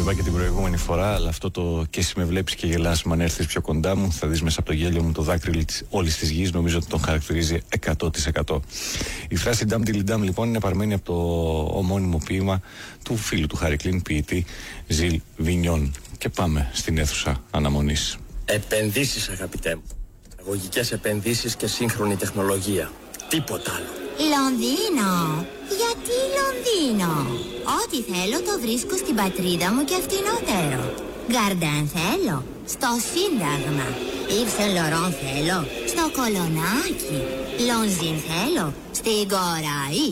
είπα και την προηγούμενη φορά, αλλά αυτό το «και εσύ με βλέπεις και γελάς, μα αν έρθεις πιο κοντά μου, θα δεις μέσα από το γέλιο μου το δάκρυ όλης της γης», νομίζω ότι τον χαρακτηρίζει 100%. Η φράση «Ντάμ τιλιντάμ» λοιπόν είναι παρμένη από το ομώνυμο ποίημα του φίλου του Χάρη Κλίν, ποιητή Ζιλ Βινιόν. Και πάμε στην αίθουσα αναμονής. Επενδύσεις, αγαπητέ μου. Αγωγικές επενδύσεις και σύγχρονη τεχνολογία. Τίποτα άλλο. Λονδίνο. Γιατί Λονδίνο? Ό,τι θέλω το βρίσκω στην πατρίδα μου και φτηνότερο. Γκαρντάν θέλω στο Σύνταγμα. Ιβ Σεν Λορόν θέλω στο Κολονάκι. Λονζίν θέλω στην Κοραή.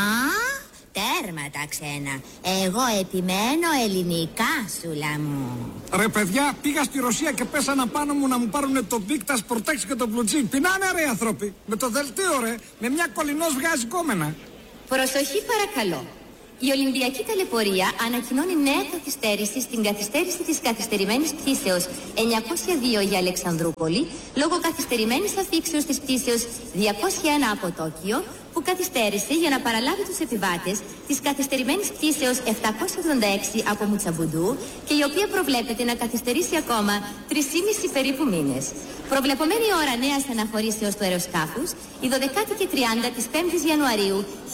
Τέρμα τα ξένα. Εγώ επιμένω ελληνικά, σούλα μου. Ρε παιδιά, πήγα στη Ρωσία και πέσανα πάνω μου να μου πάρουνε το Big Tas Protex και το Blue. Πεινάνε ρε άνθρωποι. Με το δελτίο ρε, με μια κολληνός βγάζει κόμενα. Προσοχή παρακαλώ. Η Ολυμπιακή Ταλαιπωρία ανακοινώνει νέα καθυστέρηση στην καθυστέρηση της καθυστερημένης πτήσεως 902 για Αλεξανδρούπολη λόγω καθυστερημένης αφήξεως της πτήσεως 201 από Τόκιο που καθυστέρησε για να παραλάβει τους επιβάτες της καθυστερημένης πτήσεως 786 από Μουτσαμπουντού και η οποία προβλέπεται να καθυστερήσει ακόμα 3,5 περίπου μήνες. Προβλεπωμένη ώρα νέας αναχωρήσεως του αεροσκάφους η 12η και 30 της 5ης Ιανουαρίου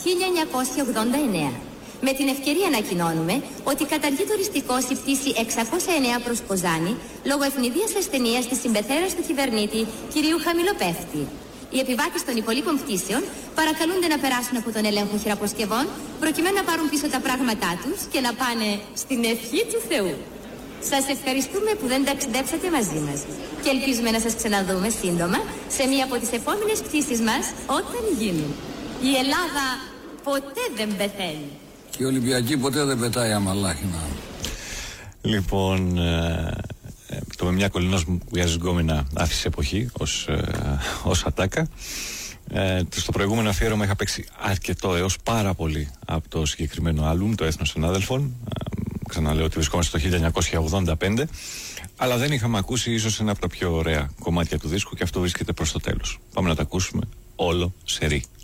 1989. Με την ευκαιρία ανακοινώνουμε ότι καταργεί τουριστικός η πτήση 609 προς Κοζάνη λόγω ευνηδίας ασθενείας της συμπεθέρας του κυβερνήτη κυρίου Χαμηλοπέφτη. Οι επιβάτες των υπολείπων πτήσεων παρακαλούνται να περάσουν από τον έλεγχο χειραποσκευών προκειμένου να πάρουν πίσω τα πράγματά τους και να πάνε στην ευχή του Θεού. Σας ευχαριστούμε που δεν ταξιδέψατε μαζί μας και ελπίζουμε να σας ξαναδούμε σύντομα σε μία από τις επόμενες πτήσεις μας όταν γίνουν. Η Ελλάδα ποτέ δεν πεθαίνει. Και η Ολυμπιακή ποτέ δεν πετάει αμαλάχινα. Λοιπόν, το με μια κολληνός μου βγάζει γκόμενα άφησε εποχή ως ατάκα. Στο προηγούμενο αφιέρωμα είχα παίξει αρκετό έως πάρα πολύ από το συγκεκριμένο άλμπουμ, το Έθνος Συνάδελφων. Ξαναλέω ότι βρισκόμαστε στο 1985, αλλά δεν είχαμε ακούσει ίσως ένα από τα πιο ωραία κομμάτια του δίσκου και αυτό βρίσκεται προς το τέλος. Πάμε να το ακούσουμε όλο σε ρί.